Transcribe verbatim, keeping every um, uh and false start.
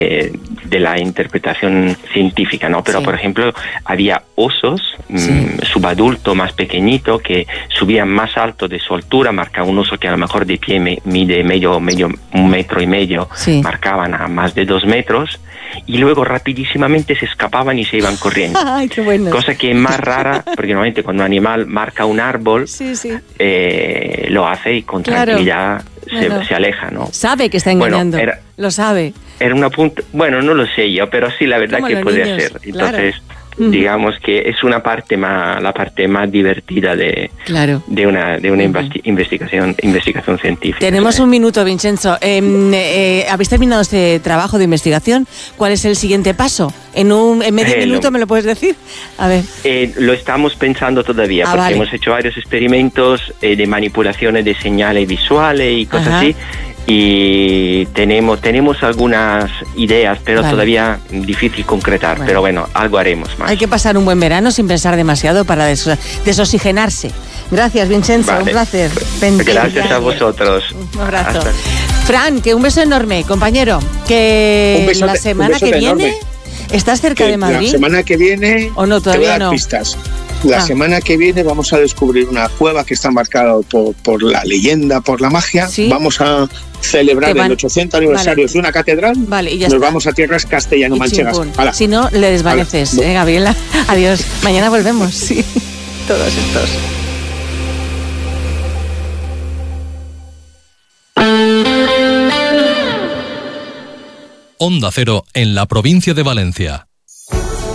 eh, de la interpretación científica, ¿no? Pero, sí. por ejemplo, había osos sí. mmm, subadulto más pequeñito que subían más alto de su altura, marcaba un oso que a lo mejor de pie me, mide medio, medio, un metro y medio, sí. marcaban a más de dos metros, y luego rapidísimamente se escapaban y se iban corriendo. Ay, qué bueno. Cosa que es más rara, porque normalmente cuando un animal marca un árbol, sí, sí. Eh, lo hace y con claro. tranquilidad se, bueno. se aleja, ¿no? Sabe que está engañando, bueno, era, lo sabe. Era una punta, bueno, no lo sé yo, pero sí, la verdad que puede niños, hacer. Entonces, claro. digamos que es una parte más, la parte más divertida de, claro. de una, de una uh-huh. investigación, investigación científica. Tenemos ¿sí? un minuto, Vincenzo. Eh, eh, ¿Habéis terminado este trabajo de investigación? ¿Cuál es el siguiente paso? En un en medio eh, minuto lo, me lo puedes decir. A ver. Eh, lo estamos pensando todavía, ah, porque vale. hemos hecho varios experimentos eh, de manipulaciones de señales visuales y cosas Ajá. así. Y tenemos tenemos algunas ideas, pero vale. todavía difícil concretar, bueno. pero bueno, algo haremos más. Hay que pasar un buen verano sin pensar demasiado para des- desoxigenarse. Gracias, Vincenzo, vale. un placer. Pendiente. Gracias a vosotros. Un abrazo. Hasta. Fran, que un beso enorme, compañero, que un besote, la semana que viene enorme. ¿Estás cerca que de Madrid? La semana que viene ¿O no, todavía te voy a dar no? pistas. La ah. semana que viene vamos a descubrir una cueva que está marcada por, por la leyenda, por la magia. ¿Sí? Vamos a celebrar van... el ochocientos aniversario vale. de una catedral. Vale, y ya Nos está. vamos a tierras castellano-manchegas. Si no, le desvaneces, ¿eh, Gabriela? Adiós. Mañana volvemos. Sí. Todos estos. Onda Cero en la provincia de Valencia.